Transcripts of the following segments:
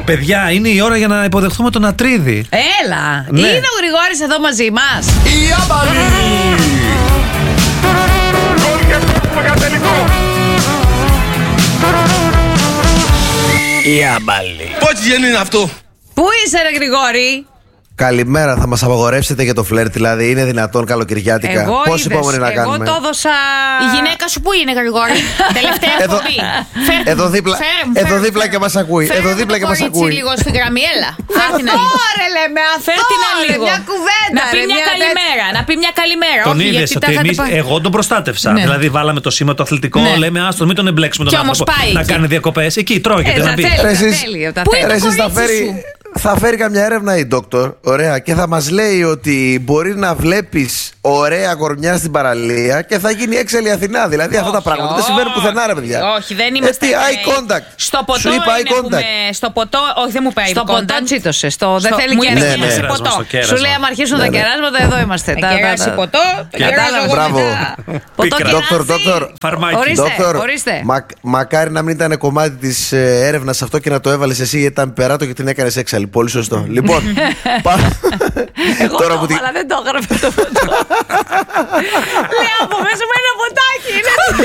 Παιδιά, είναι η ώρα για να υποδεχθούμε τον Ατρίδη. Έλα! Ναι. Είναι ο Γρηγόρης εδώ μαζί μας. Η Άμπαλη! Η Άμπαλη. Πόση γέννη είναι αυτό? Πού είσαι ρε Γρηγόρη? Καλημέρα, θα μας απαγορεύσετε για το φλερτ, δηλαδή είναι δυνατόν καλοκαιριάτικα? Πώς υπομονή να κάνουμε? Εγώ το έδωσα. Η γυναίκα σου πού είναι, Γρηγόρη? Τελευταία εκπομπή. Εδώ δίπλα και μας ακούει. Εδώ δίπλα και μας ακούει. λίγο στη γραμμή, έλα. Ωραία, λέμε αυτό. λίγο. Μια κουβέντα. Να πει μια καλημέρα. Να πει μια καλημέρα. Τον Όχι, είδες γιατί ότι τα εμείς, είχατε πάει. εγώ τον προστάτευσα. Ναι. Δηλαδή, βάλαμε το σήμα το αθλητικό, Ναι. λέμε άστον, μην τον εμπλέξουμε τον Κι όμως άνθρωπο. πάει Να εκεί. κάνει διακοπές. Εκεί τρώγεται να μπει. Πού είναι Εσείς θα φέρει καμιά έρευνα η Δόκτωρ, ωραία, και θα μας λέει ότι μπορεί να βλέπεις ωραία κορμιά στην παραλία και θα γίνει έξαλλη Αθηνά. Δηλαδή αυτά τα πράγματα δεν συμβαίνουν πουθενά, ρε παιδιά. Όχι, δεν είμαστε. eye contact. Στο ποτό Σου είπα είναι eye που contact. στο ποτό, όχι δεν μου πάει Στο ποτό τσίτωσε. Δεν θέλει μου και είναι ναι. σε Κέρασμα, ποτό. στο κέρασμα. Σου λέει άμα αρχίσουν τα κεράσματα, εδώ είμαστε. Κεράσει ποτό, το κεράζω εγώ Μπράβο. μετά. Ποτό Πίκρα. Δόκτωρ, Φαρμάκι. Ορίστε. μακάρι να μην ήταν κομμάτι της έρευνας αυτό και να το έβαλες εσύ, γιατί ήταν περάτο και την έκανες έξαλλη. Πολύ σωστό. Λοιπόν, Εγώ τώρα το που έβαλα, δεν το έγραφε το ποτό. Λέει από μέσα μου ένα ποτάκι.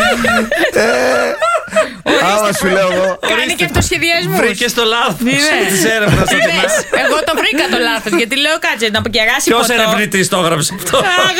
άμα σου λέω εγώ. Κάνει και αυτοσχεδιασμούς. Βρήκε το λάθος Είδες. της έρευνας. Είδες. Εγώ το βρήκα το λάθος. Γιατί λέω κάτσε να κεράσει Ποιος ποτό. ερευνητής το έγραψε αυτό?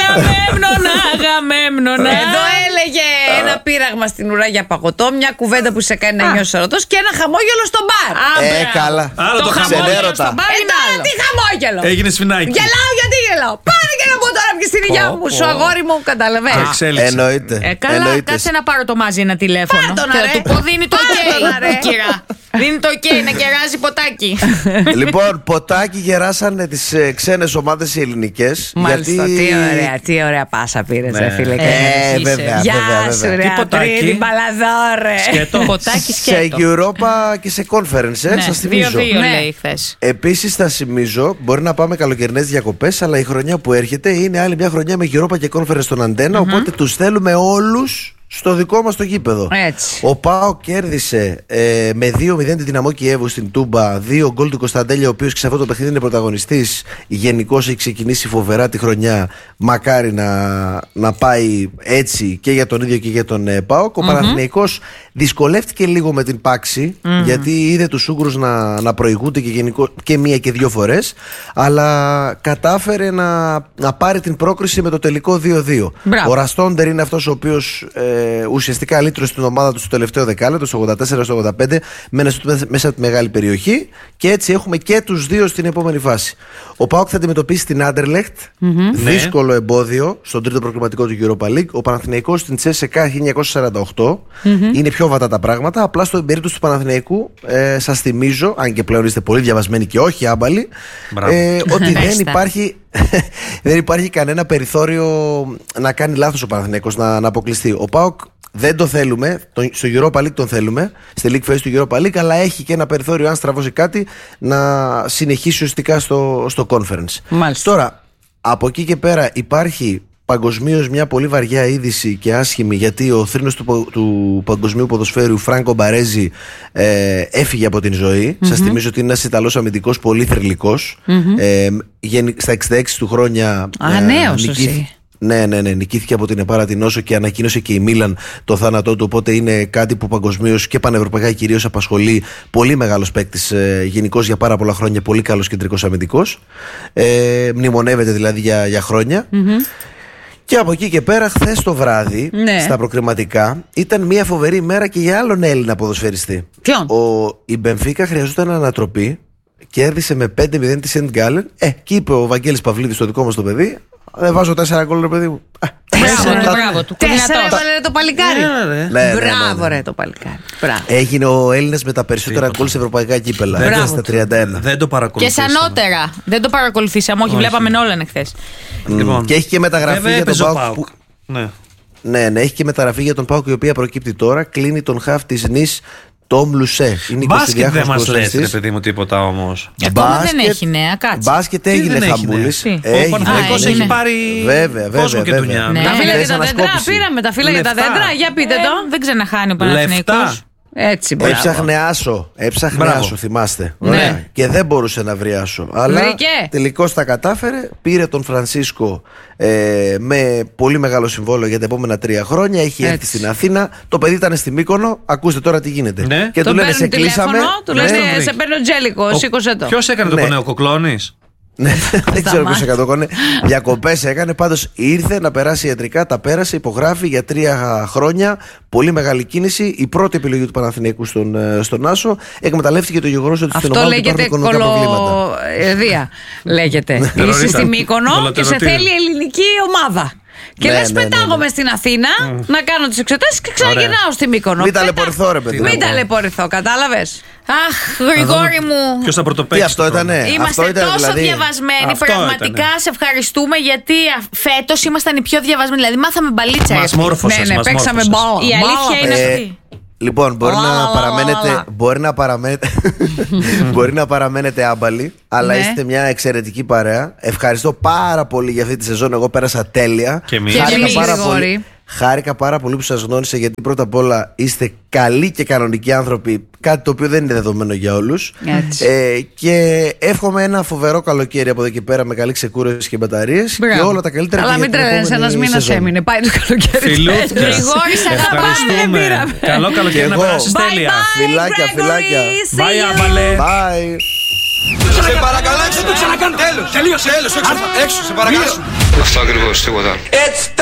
Αγαμέμνονα. Εδώ έλεγε ένα πείραγμα στην ουρά για παγωτό, μια κουβέντα που σε κάνει να νιώσεις ερωτός και ένα χαμόγελο στο μπαρ. Καλά. Άλλο το χαμόγελο ξενέρωτα. στο μπαρ είναι Τώρα άλλο. τι χαμόγελο. Έγινε σφινάκι. Γελάω γιατί γελάω. Πάρε και να πω τώρα και στην υγειά μου, σου αγόρι μου, καταλαβαίνεις. Εξέλιξη. Εννοείται. Καλά, Εννοείται. κάτσε να πάρω το μαζί ένα τηλέφωνο. Πάρ' το να, Και ρε. θα του πω δίνει το Πάρ' το να, ρε. ok. Κυρά. Δίνει το ok να κεράζει ποτάκι. Λοιπόν, ποτάκι γεράσανε τις ξένες ομάδες οι ελληνικές. Μάλιστα, τι ωραία πάσα πήρες, ρε φίλε. Βέβαια, Γεια βέβαια, σου, βέβαια. ρε Τι ποτάκι? Ατρίδη, μπαλαδόρε. Σκέτο. Ποτάκι Σε σκέτο. Europa και σε conference, σας θυμίζω. 2-2 Ναι. λέει χθες. Επίσης θα θυμίζω, μπορεί να πάμε καλοκαιρινές διακοπές, αλλά η χρονιά που έρχεται είναι άλλη μια χρονιά με Europa και conference στον Αντένα, οπότε τους θέλουμε όλους στο δικό μας το γήπεδο. Έτσι. Ο ΠΑΟ κέρδισε με 2-0 τη Δυναμό Κιέβου στην Τούμπα, 2 γκολ του Κωνσταντέλια, ο οποίος και σε αυτό το παιχνίδι είναι πρωταγωνιστής. Γενικώς έχει ξεκινήσει φοβερά τη χρονιά. Μακάρι να πάει έτσι και για τον ίδιο και για τον ΠΑΟΚ. Ο Παναθηναϊκός δυσκολεύτηκε λίγο με την πάξη, γιατί είδε τους Ούγγρους να προηγούνται και μία και δύο φορές, αλλά κατάφερε να πάρει την πρόκριση με το τελικό 2-2. Μπράβο. Ο Ραστόντερ είναι αυτός ο οποίος ουσιαστικά λύτρωσε την ομάδα του στο τελευταίο δεκάλεπτο, στο 84-85, μέσα από τη μεγάλη περιοχή, και έτσι έχουμε και τους δύο στην επόμενη φάση. Ο ΠΑΟΚ θα αντιμετωπίσει την Άντερλεχτ, δύσκολο εμπόδιο στον τρίτο προκριματικό του Europa League. Ο Παναθηναϊκός στην CSKA 1948. Είναι πιο βατά τα πράγματα. Απλά στην περίπτωση του Παναθηναϊκού, σας θυμίζω, αν και πλέον είστε πολύ διαβασμένοι και όχι άμπαλοι, ότι δεν υπάρχει κανένα περιθώριο να κάνει λάθος ο Παναθηναϊκός, να αποκλειστεί. Ο ΠΑΟΚ δεν το θέλουμε, στο Europa League τον θέλουμε, στη League Phase του Europa League, αλλά έχει και ένα περιθώριο, αν στραβώσει κάτι, να συνεχίσει ουσιαστικά στο Conference. Μάλιστα. Τώρα, από εκεί και πέρα υπάρχει παγκοσμίως μια πολύ βαριά είδηση και άσχημη, γιατί ο θρήνος του παγκοσμίου ποδοσφαίρου, Φράνκο Μπαρέζι, έφυγε από την ζωή. Σας θυμίζω ότι είναι ένας Ιταλός αμυντικός πολύ θρυλικός. Στα 66 του χρόνια Νέος εσύ. Ναι, νικήθηκε από την Επαρατηνόσο και ανακοίνωσε και η Μίλαν το θάνατό του. Οπότε είναι κάτι που παγκοσμίως και πανευρωπαϊκά κυρίως απασχολεί. Πολύ μεγάλος παίκτης, γενικώς για πάρα πολλά χρόνια, πολύ καλός κεντρικός αμυντικός. Μνημονεύεται δηλαδή για χρόνια. Και από εκεί και πέρα, χθες το βράδυ, στα προκριματικά, ήταν μια φοβερή μέρα και για άλλον Έλληνα ποδοσφαιριστή. Ποιον? Η Μπενφίκα χρειαζόταν ανατροπή. Κέρδισε με 5-0 τη Σεντ Γκάλεν. Και είπε ο Βαγγέλης Παυλίδης, το δικό μας το παιδί, δεν βάζω 4 γκολ, ρε παιδί μου. Μπράβο του. 4 έβαλε το παλικάρι. Ναι. Μπράβο, ρε το παλικάρι. Έγινε ο Έλληνας με τα περισσότερα γκολ σε ευρωπαϊκά κύπελα. Στα 31. Δεν το Και παρακολουθήσαμε. σανότερα. Δεν το παρακολουθήσαμε. Όχι, βλέπαμε Νόλαν εχθές. Λοιπόν, Και έχει και μεταγραφή για τον ΠΑΟΚ. Ναι, έχει και μεταγραφή για τον ΠΑΟΚ, η οποία προκύπτει τώρα. Κλείνει τον χαφ της Νις, Τόμ Λουσέ. Είναι 22 μπάσκετ δεν μας λες, ρε χρονος. παιδί μου, τίποτα όμως. Ακόμα δεν έχει νέα, κάτσε. Μπάσκετ έγινε δεν έχει χαμούλης. νέα? Ο Παναθηναϊκός έχει πάρει κόσμο και δουλειά. Ναι. Τα φύλλα και τα δέντρα, ανασκόπηση. πήραμε τα φύλλα και τα Λεφτά. δέντρα, για πείτε το. Δεν ξαναχάνει ο Παναθηναϊκός. Λεφτά. Έτσι, μπράβο. Έψαχνε άσο, θυμάστε. Ναι. Ωραία. Και δεν μπορούσε να βρει άσο. Αλλά Βρήκε. τελικώς τα κατάφερε. Πήρε τον Φρανσίσκο με πολύ μεγάλο συμβόλαιο για τα επόμενα 3 χρόνια. Έχει έρθει στην Αθήνα. Το παιδί ήταν στη Μύκονο. Ακούστε τώρα τι γίνεται. Ναι. Και του λένε σε κλείσαμε. Του λένε σε παίρνει ο Τζέλικο, σήκωσε το. Ποιος έκανε το κονέο, Κοκλώνης? Ναι, δεν ξέρω ποιος έκανε το κονέ. Διακοπές έκανε. Πάντως ήρθε να περάσει ιατρικά. Τα πέρασε. Υπογράφει για 3 χρόνια. Πολύ μεγάλη κίνηση. Η πρώτη επιλογή του Παναθηναϊκού στον Άσο. Εκμεταλλεύτηκε το γεγονός ότι στην ομάδα υπάρχουν οικονομικά προβλήματα. Δία λέγεται. Είσαι στη Μύκονο και σε θέλει ελληνική ομάδα. Και λες πετάγομαι στην Αθήνα να κάνω τις εξετάσεις και ξαναγυρνάω στη Μύκονο. Μην ταλαιπωρηθώ, ρε παιδί. Μην ταλαιπωρηθώ, κατάλαβες. Αχ, Γρηγόρη μου. Ποιος θα πρωτοπαίξει? Τι αυτό ήτανε? Είμαστε τόσο διαβασμένοι. Πραγματικά σε ευχαριστούμε, γιατί φέτος ήμασταν οι πιο διαβασμένοι. Δηλαδή, μάθαμε μπαλίτσα. Μας μόρφωσες. Ναι, παίξαμε μπάλα. Η αλήθεια είναι αυτή. Λοιπόν, μπορεί να παραμένετε άμπαλοι, αλλά είστε μια εξαιρετική παρέα. Ευχαριστώ πάρα πολύ για αυτή τη σεζόν. Εγώ πέρασα τέλεια. Και εμείς. Χάρηκα πάρα πολύ που σας γνώρισα, γιατί πρώτα απ' όλα είστε καλοί και κανονικοί άνθρωποι. Κάτι το οποίο δεν είναι δεδομένο για όλους. Και εύχομαι ένα φοβερό καλοκαίρι από εδώ και πέρα, με καλή ξεκούραση και μπαταρίες. Και όλα τα καλύτερα. Αλλά μην τρελαίνεις, ένας μήνας έμεινε. Πάει το καλοκαίρι. Γρηγόρη, σε ευχαριστούμε. Καλό καλοκαίρι να περάσεις τέλεια. Φιλάκια. Bye, άμπαλε. Bye. Σε παρακαλώ, έξω το ξανακάνω. Τέλος. Τελείωσε. Έξω, σε παρακαλώ. Αυτό ακριβώς, τίποτα. Έτσι.